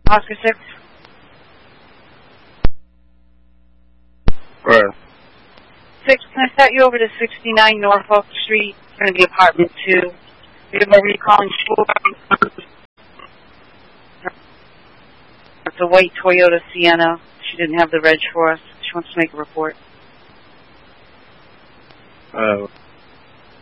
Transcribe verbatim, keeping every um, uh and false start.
Oscar six. Where? Six, can I set you over to sixty-nine Norfolk Street? It's going to be apartment two. We have a recalling Ford. It's a white Toyota Sienna. She didn't have the reg for us. She wants to make a report. Oh.